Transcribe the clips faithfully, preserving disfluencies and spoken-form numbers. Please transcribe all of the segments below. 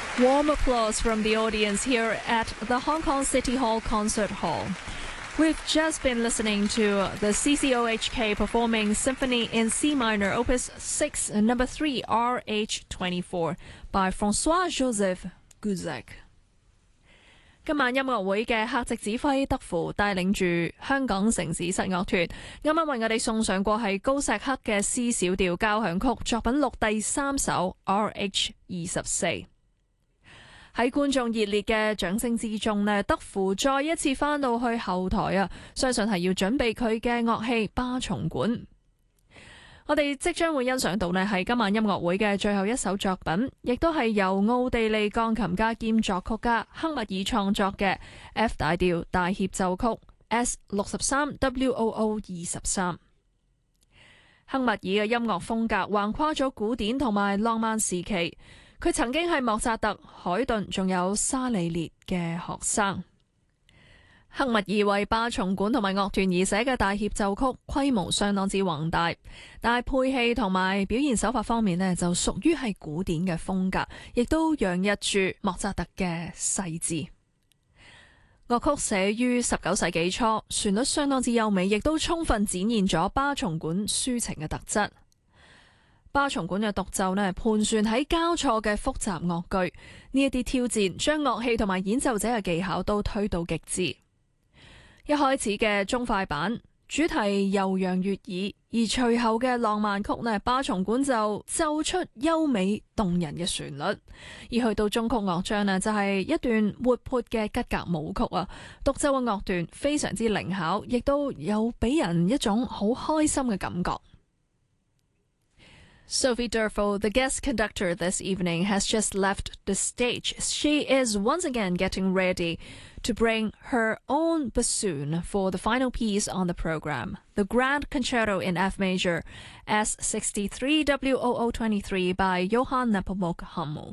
Warm applause from the audience here at the Hong Kong City Hall Concert Hall. We've just been listening to the C C O H K performing Symphony in C minor, Opus six, number three, R H twenty-four, by François-Joseph Gouzek。今晚音樂會嘅客席指揮德芙帶領住香港城市室樂團，啱啱為我哋送上過係高石克嘅 C 小調交響曲作品六第三首 R H 二十四。喺觀眾熱烈嘅掌聲之中呢，德芙再一次返到去後台啊，相信係要準備佢嘅樂器巴松管。我哋即將會欣賞到呢係今晚音樂會嘅最後一首作品，亦都係由奧地利鋼琴家兼作曲家克密爾創作嘅 F 大調大協奏曲 S 六十三 W O O 二十三。克密爾嘅音樂風格橫跨咗古典同埋浪漫時期。佢曾經係莫扎特、海頓仲有沙里列嘅學生。克密爾為巴松管同埋樂團而寫嘅大協奏曲規模相當之宏大，但係配器同埋表現手法方面呢，就屬於係古典嘅風格，亦都洋溢住莫扎特嘅細緻。樂曲寫於十九世紀初，旋律相當之優美，亦都充分展現咗巴松管抒情嘅特質。巴松管嘅獨奏呢，盤旋喺交錯嘅複雜樂句，呢一啲挑戰將樂器同埋演奏者嘅技巧都推到極致。一開始嘅中快板主題悠揚悅耳，而隨後嘅浪漫曲呢，巴松管就奏出優美動人嘅旋律。而去到中曲樂章呢，就係一段活潑嘅吉格舞曲啊，獨奏嘅樂段非常之靈巧，亦都有俾人一種好開心嘅感覺。Sophie Durfel, the guest conductor this evening, has just left the stage. She is once again getting ready to bring her own bassoon for the final piece on the program, the Grand Concerto in F Major, S sixty-three W O O twenty-three by Johann Nepomuk Hummel.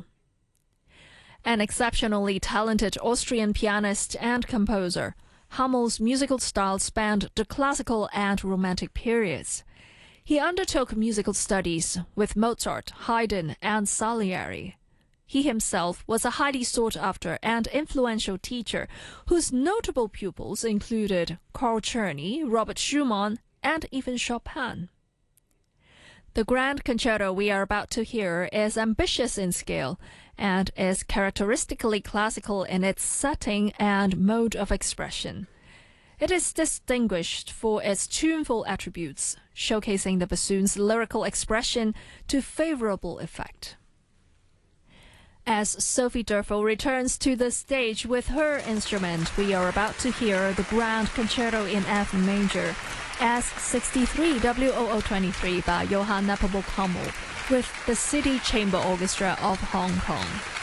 An exceptionally talented Austrian pianist and composer, Hummel's musical style spanned the classical and romantic periods. He undertook musical studies with Mozart, Haydn, and Salieri. He himself was a highly sought-after and influential teacher whose notable pupils included Carl Czerny, Robert Schumann, and even Chopin. The grand concerto we are about to hear is ambitious in scale and is characteristically classical in its setting and mode of expression. It is distinguished for its tuneful attributes, showcasing the bassoon's lyrical expression to favorable effect. As Sophie Durfel returns to the stage with her instrument, we are about to hear the Grand Concerto in F Major, S sixty-three W O O twenty-three by Johann Nepomuk Hummel, with the City Chamber Orchestra of Hong Kong.